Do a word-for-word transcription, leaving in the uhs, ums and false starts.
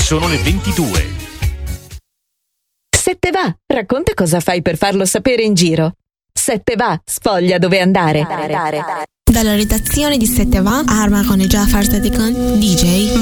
Sono le ventidue. Sette va, racconta cosa fai per farlo sapere in giro. Sette va, sfoglia dove andare. Dalla redazione di Sette va, Arma con e Jafar Satikon, D J